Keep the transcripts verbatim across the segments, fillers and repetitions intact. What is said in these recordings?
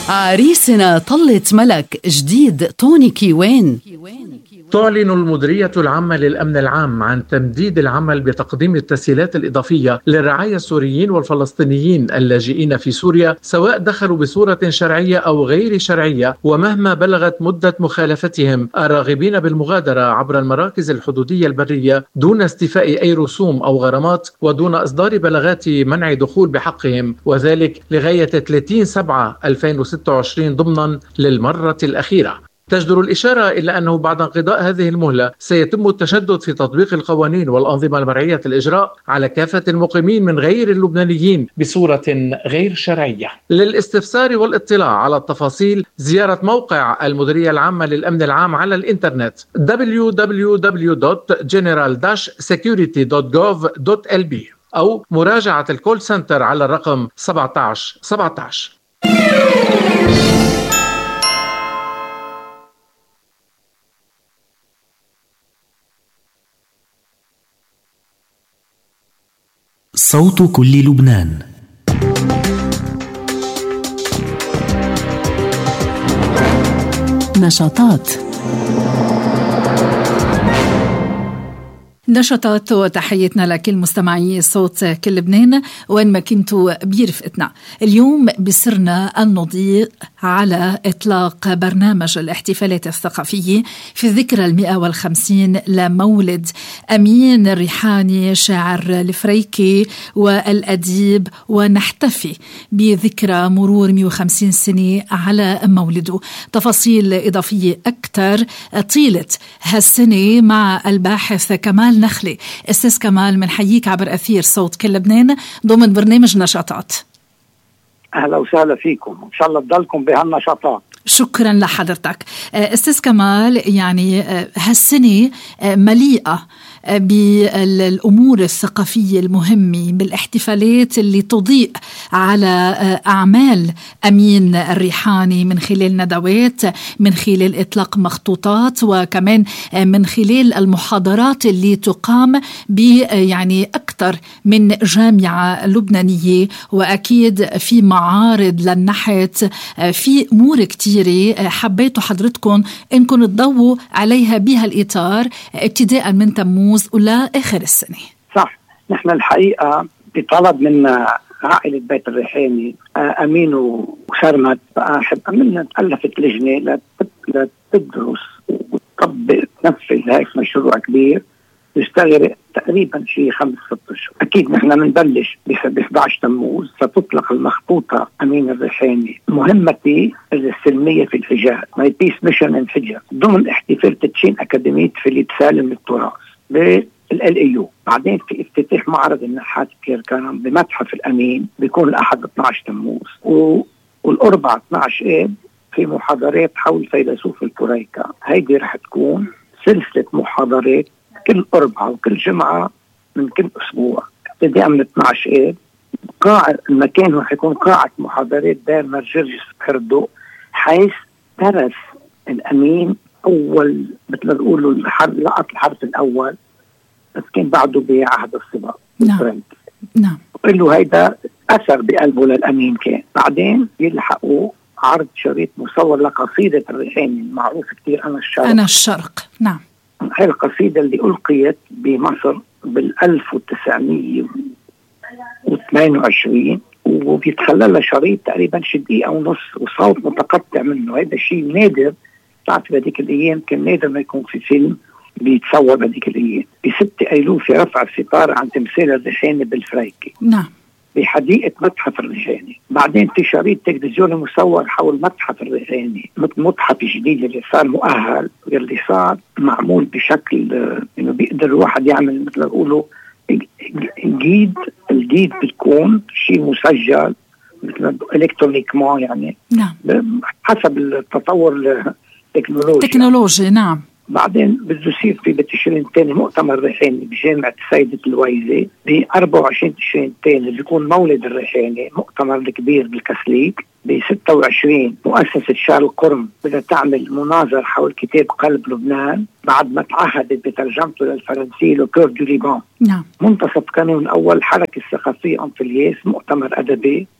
عريسنا طلة ملك جديد تونيكي وين؟ تعلن المديرية العامة للأمن العام عن تمديد العمل بتقديم التسهيلات الإضافية للرعايا السوريين والفلسطينيين اللاجئين في سوريا، سواء دخلوا بصورة شرعية أو غير شرعية، ومهما بلغت مدة مخالفتهم، الراغبين بالمغادرة عبر المراكز الحدودية البرية دون استيفاء أي رسوم أو غرامات ودون إصدار بلاغات منع دخول بحقهم، وذلك لغاية ثلاثين سبعة ألفين وستة وعشرين ضمنا للمرة الأخيرة. تجدر الإشارة إلى أنه بعد انقضاء هذه المهلة سيتم التشدد في تطبيق القوانين والأنظمة المرعية الإجراء على كافة المقيمين من غير اللبنانيين بصورة غير شرعية. للاستفسار والاطلاع على التفاصيل زيارة موقع المديرية العامة للأمن العام على الإنترنت دبليو دبليو دبليو دوت جنرال داش سيكيورتي دوت جوف دوت إل بي أو مراجعة الكول سنتر على الرقم سبعة عشر سبعة عشر. صوت كل لبنان. نشاطات نشاطات وتحياتنا لكل مستمعي صوت كل لبنان وين ما كنتوا برفقتنا. اليوم بصرنا أن نضيء على إطلاق برنامج الاحتفالات الثقافية في الذكرى المئة والخمسين لمولد أمين الريحاني شاعر الفريكي والأديب، ونحتفي بذكرى مرور مئة وخمسين سنة على مولده. تفاصيل إضافية أكثر طيلة هالسنة مع الباحث كمال نخلي. أستاذ كمال، منحييك عبر أثير صوت كل لبنان ضمن برنامج نشاطات. أهلا وسهلا فيكم، إن شاء الله تضلكم بهالنشاطات. شكرا لحضرتك أستاذ كمال. يعني هالسنة مليئة بالأمور الثقافية المهمة، بالاحتفالات اللي تضيء على أعمال أمين الريحاني من خلال ندوات، من خلال إطلاق مخطوطات، وكمان من خلال المحاضرات اللي تقام ب يعني أكثر من جامعة لبنانية، وأكيد في معارض للنحت، في أمور كتيرة حبيتوا حضرتكم إنكم تضووا عليها بهالإطار ابتداء من تموز ولا آخر السنة. صح، نحن الحقيقة بطلب من عائلة بيت الريحاني أمين وسرمد، فأحب أمنا تألفت لجنة لتدرس وتطبق تنفذ هيك مشروع كبير يستغرق تقريبا شيء خمس ست اشهر. اكيد نحن بنبلش ب إحدى عشر تموز ستطلق المخطوطه امين الريحاني مهمتي السلميه في الحجاز، ماي بيس ميشن ان حجاز، ضمن احتفال تدشين اكاديميه فيليب سالم للتراث بالال اي يو. بعدين في افتتاح معرض النحات كيركان بمتحف الامين بيكون الاحد اثني عشر تموز، والاربع اثني عشر اب في محاضرات حول فيلسوف الكوريكا. هيدي رح تكون سلسله محاضرات كل أربعة وكل جمعة من كل أسبوع ابتداء من اثني عشر آب. قاع المكان رح يكون قاعة محاضرات دار مرجرجس كردو، حيث درس الأمين أول مثل ما بيقولوا لقط الحرف الأول، بس كان بعده بعهد الصبا. نعم نعم. وقال له هيدا أثر بقلبه للأمين. كان بعدين يلحقوا عرض شريط مصور لقصيدة الريحاني المعروف كتير أنا الشرق. أنا الشرق نعم. هاي القصيدة اللي ألقيت بمصر بالألف وتسعمية واثنين وعشرين، وبيتخللها شريط تقريبا شي دقيقة ونص وصوت متقطع منه. هذا شيء نادر، تعرف بهذيك الأيام كان نادر ما يكون في فيلم بيتصور بهذيك الأيام. بستة أيلول في رفع الستار عن تمثال الريحاني بالفريكي نعم بحديقة متحف الريحاني. بعدين في شريط تلفزيوني مصور حول متحف الريحاني، متحف جديد اللي صار مؤهل، اللي صار معمول بشكل انه بيقدر الواحد يعمل مثل ما بيقولوا جيد. الجيد بتكون شيء مسجل مثل الكترونيك ما يعني نعم حسب التطور التكنولوجي تكنولوجي نعم. بعدين بده يصير في بتشرين تاني مؤتمر ريحاني بجامعة سيدة الويزة ب أربعة وعشرين تشرين تاني بيكون مولد الريحاني، مؤتمر الكبير بالكسليك. ب ستة وعشرين مؤسسة شارل قرم بدها تعمل مناظر حول كتاب قلب لبنان بعد ما تعهدت بترجمته للفرنسية لو كور دو ليبان. نعم. منتصف كانون أول حركة الثقافية أنطلياس، مؤتمر أدبي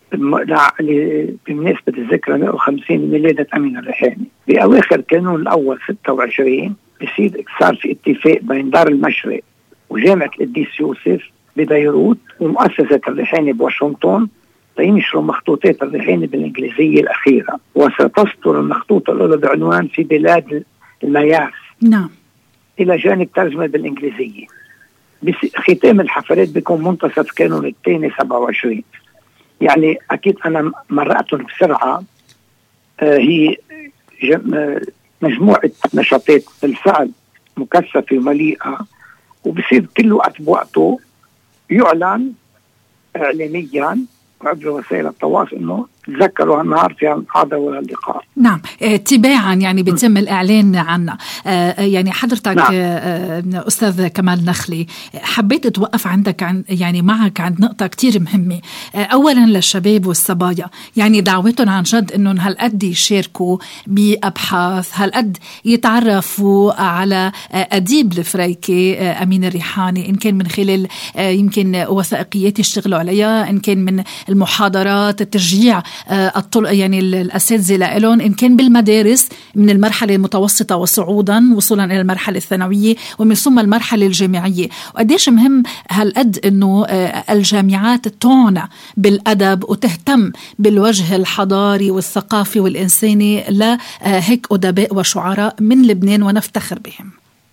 بمناسبة الذكرى مئة وخمسين ميلادة أمين الريحاني. بأواخر كانون الأول ستة وعشرين بصير صار في اتفاق بين دار المشرق وجامعة القديس يوسف ببيروت ومؤسسة الريحاني بواشنطن لينشروا مخطوطات الريحاني بالإنجليزية الأخيرة، وستصدر المخطوطة الأولى بعنوان في بلاد المياس نعم إلى جانب ترجمة بالإنجليزية. ختام الحفلات بيكون منتصف كانون الثاني سبعة وعشرين. يعني أكيد أنا مرأتهم بسرعة. آه هي مجموعة نشاطات بالفعل مكثفة ومليئة، وبصير كل وقت بوقته يعلن إعلاميا عبر وسائل التواصل انه تذكروا هالنهار في هذا ولا اللقاء. نعم تباعا يعني بيتم الاعلان عنه. آه يعني حضرتك نعم. آه استاذ كمال نخلي، حبيت اتوقف عندك عن يعني معك عند نقطه كتير مهمه. آه اولا للشباب والصبايا، يعني دعوتهم عن جد انهم هالقد يشاركوا بابحاث، هالقد يتعرفوا على آه اديب الفريكي آه امين الريحاني، ان كان من خلال آه يمكن وثائقيات يشتغلوا عليها، ان كان من المحاضرات، التشجيع الطل... يعني الأساتذة لهم، إن كان بالمدارس من المرحلة المتوسطة وصعودا وصولا إلى المرحلة الثانوية ومن ثم المرحلة الجامعية. وقديش مهم هالقد إنه الجامعات تعنى بالأدب وتهتم بالوجه الحضاري والثقافي والإنساني لهيك أدباء وشعراء من لبنان ونفتخر بهم.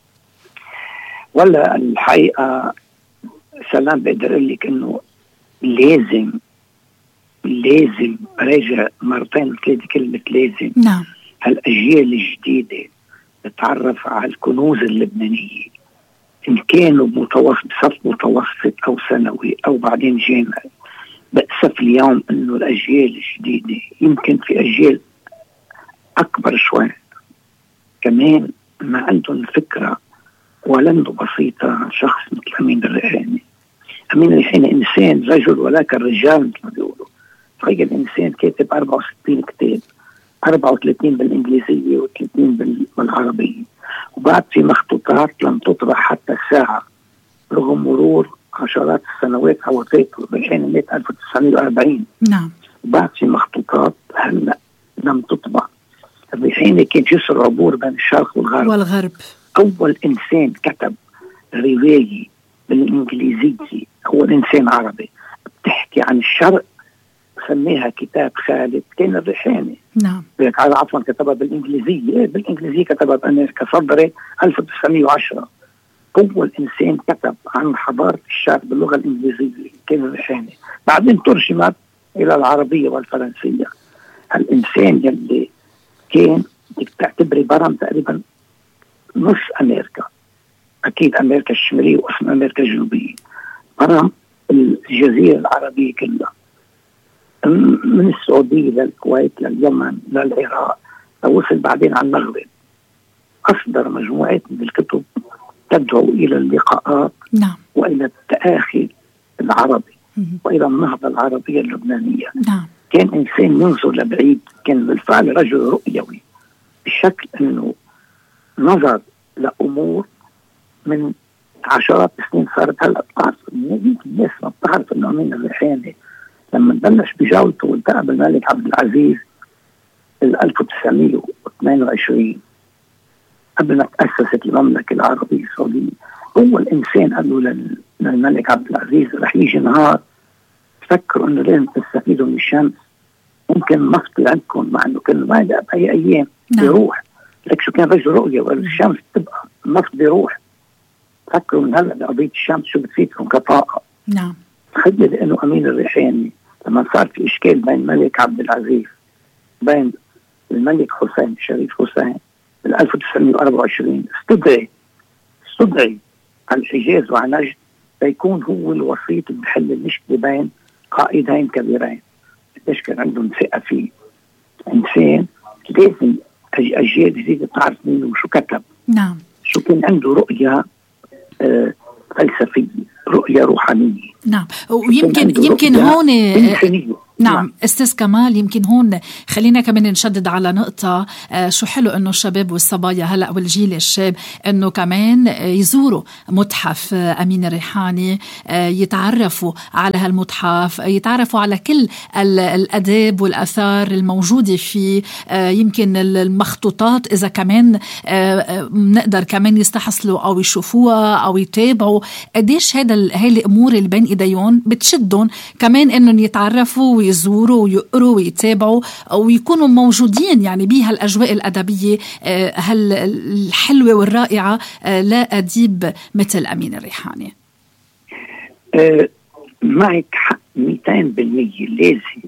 ولا الحقيقة سلام بقدر أقول لك إنه لازم لازم راجع مرتين ثلاثة كلمة لازم. نعم. هالأجيال الجديدة تتعرف على الكنوز اللبنانية، إن كانوا متوسط صف متوسط أو ثانوي أو بعدين جامعي. بأسف اليوم إنه الأجيال الجديدة يمكن في أجيال أكبر شوي كمان ما عندهم فكرة ولنه بسيطة عن شخص مثل أمين الريحاني. أمين الريحاني إنسان رجل ولكن رجال مثل ما بيقولوا. تخيل إنسان كاتب أربعة وستين كتاب، أربعة وثلاثين بالإنجليزية وثلاثين بالعربية، وبعد في مخطوطات لم تطبع حتى ساعة رغم مرور عشرات السنوات على وفاته. الريحاني مات ألف وتسعمائة وأربعين. نعم. وبعد في مخطوطات هلا لم تطبع. الريحاني كان جسر عبور بين الشرق والغرب. والغرب. أول إنسان كتب رواية بالإنجليزية، أول إنسان عربي بتحكي عن الشرق سميها كتاب خالد كان الريحاني. نعم. عفوا كتبها بالإنجليزية، بالإنجليزية كتبها بأمريكا صدرت ألف وتسعمائة وعشرة. أول إنسان كتب عن حضارة الشرق باللغة الإنجليزية كان الريحاني، بعدين ترجمت إلى العربية والفرنسية. الإنسان يلي كان تعتبري برم تقريبا نص أمريكا، أكيد أمريكا الشمالية واسم أمريكا الجنوبية، برم الجزيرة العربية كلها من السعودية للكويت لليمن للعراق، وصل بعدين على المغرب. أصدر مجموعات من الكتب تدعو إلى اللقاءات. نعم. وإلى التآخي العربي وإلى النهضة العربية اللبنانية. نعم. كان إنسان ينظر لبعيد، كان بالفعل رجل رؤيوي بشكل أنه نظر لأمور من عشرات السنين صارت هلأ. بتعرف الناس ما بتعرف أنه أمين الريحاني لما بلش بجولته والتقى بالملك عبد العزيز ألف وتسعمائة واثنين وعشرين قبل ما تأسست المملكة العربية السعودية، هو الإنسان قال له للملك عبد العزيز رح يجي نهار تفكروا إنه لازم تستفيدوا من الشمس، ممكن نفط عندكم، مع إنه كان ما يدق بأي أيام بيروح. لك شو كان رجل رؤية، والشمس تبقى النفط بيروح. فكروا من هلا بقضية الشمس شو بتفيدكم كطاقة. نعم. تخيل إنه أمين الريحاني لما صار في إشكال بين الملك عبد العزيز بين الملك حسين الشريف حسين بال ألف وتسعمائة وأربعة وعشرين استدعي استدعي على الحجاز وعلى نجد ليكون هو الوسيط اللي بحل المشكلة بين قائدين كبيرين. قديش كان عندهم ثقة فيه. إنسان لازم أجيال جديدة تعرف منه وشو كتب. نعم. شو كان عنده رؤية آه فلسفية، رؤية روحانية. نعم. ويمكن يمكن هون نعم, نعم. أستاذ كمال، يمكن هون خلينا كمان نشدد على نقطة. آه شو حلو أنه الشباب والصبايا هلأ والجيل الشاب أنه كمان يزوروا متحف آه أمين الريحاني، آه يتعرفوا على هالمتحف، يتعرفوا على كل الأداب والأثار الموجودة فيه، آه يمكن المخطوطات إذا كمان آه نقدر كمان يستحصلوا أو يشوفوها أو يتابعوا قديش هذا هاي الأمور اللي بين إيديهم بتشدهم كمان أنهم يتعرفوا ويزوروا ويقروا ويتابعوا ويكونوا موجودين يعني بها الأجواء الأدبية هالحلوة والرائعة لا أديب مثل أمين الريحاني. أه معك حق مئتين بالمية. لازم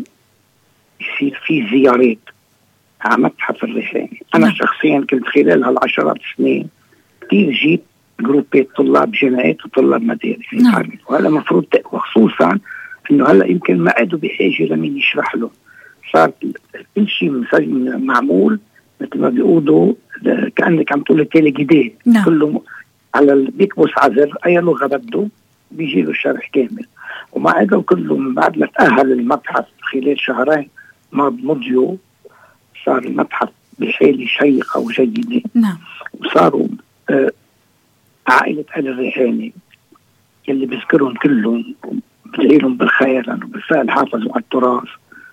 يصير في زيارات على متحف الريحاني. أنا نعم. شخصيا كنت خلال هالعشرات سنين كتير جيت جروبات طلاب جامعات وطلاب مدارس نعم. وهلا مفروض، وخصوصا انه هلا يمكن ما عادوا بحاجه لمين يشرح له، صار كل شيء معمول مثل ما بيقولوا كانك عم تقول تيليجيدي نعم. كله على بيكبس عزر اي لغه بده بيجي له الشرح كامل. وما عادوا كله من بعد ما تاهل المتحف خلال شهرين ما مضيوا صار المتحف بحاله شيقه وجيده نعم. وصاروا آه عائله آل الريحاني اللي بذكرهم كلهم بدعي لهم بالخير لأنه بالفعل حافظوا على التراث،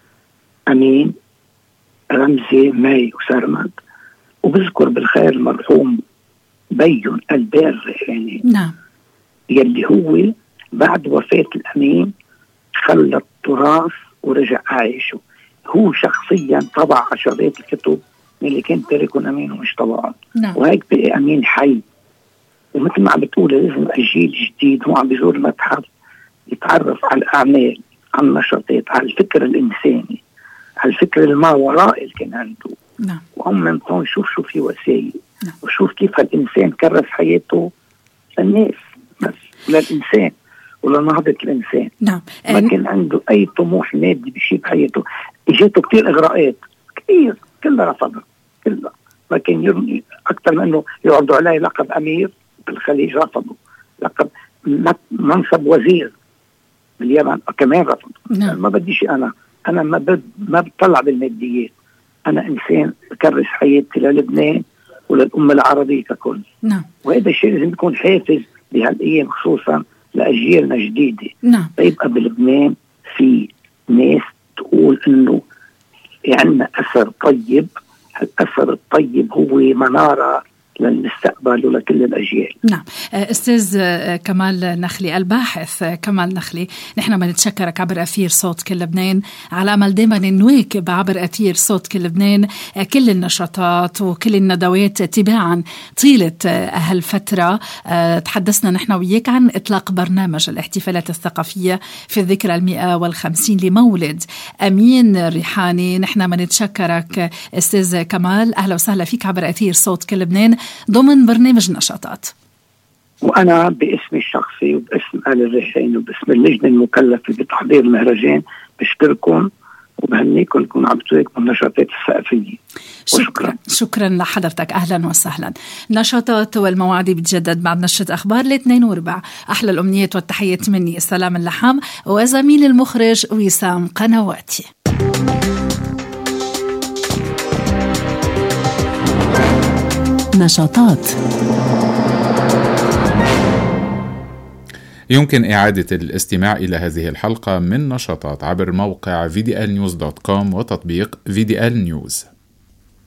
أمين، رمزي، ماي وسرمد. وبذكر بالخير المرحوم بيون البير الريحاني نعم. يلي هو بعد وفاة الأمين خلى التراث ورجع عايشه. هو شخصيا طبع عشرات الكتب من اللي كان تاركهم أمين ومش طبعهم نعم. وهيك بقي أمين حي. ومثل ما عم بتقول لازم الجيل الجديد هو عم بيزور المتحف يتعرف على الأعمال، على النشاطات، على الفكر الإنساني، على الفكر الماورائي اللي كان عنده نعم. وهم يشوف شو في وسائل نعم. وشوف كيف الإنسان كرس حياته للناس بس للإنسان ولنهضة الإنسان نعم. ما كان عنده أي طموح مادي بشيء بحياته. إجاته كتير إغراءات كتير كلها رفضها كلها، لكن يرمي أكثر منه يعرضوا عليه لقب أمير بالخليج رفضوا، لقب منصب وزير باليمن كمان رفضوا نعم. ما بديش أنا أنا ما بد ما بطلع بالماديات، أنا إنسان بكرس حياتي للبنان وللأمة العربية ككل نعم. وهذا الشيء لازم يكون حافز بهالأيام خصوصا لأجيالنا جديدة نعم. يبقى بلبنان في ناس تقول إنه عندنا أثر طيب، الأثر الطيب هو منارة للمستقبل ولكل الأجيال. نعم. أستاذ كمال نخلي الباحث كمال نخلي، نحن بنتشكرك عبر أثير صوت كل لبنان على أمل دائما نواكب عبر أثير صوت كل لبنان كل النشاطات وكل الندوات تباعا طيلة هالفترة. تحدثنا نحن وياك عن إطلاق برنامج الاحتفالات الثقافية في الذكرى المئة والخمسين لمولد أمين الريحاني. نحن بنتشكرك أستاذ كمال، أهلا وسهلا فيك عبر أثير صوت كل لبنان ضمن برنامج نشاطات. وأنا باسمي الشخصي وباسم آل الريحاني وباسم اللجنة المكلفة بتحضير المهرجان بشكركم وبهنيكم تكونوا عم تواكبوا النشاطات الثقافية. شكرا شكرا لحضرتك، أهلا وسهلا. نشاطات والمواعيد بتجدد بعد نشرة أخبار الاثنين وربع. أحلى الأمنيات والتحيات مني سلام اللحام وزميل المخرج وسام قنواتي. نشاطات. يمكن إعادة الاستماع إلى هذه الحلقة من نشاطات عبر موقع في دي إل نيوز دوت كوم وتطبيق في دي إل نيوز.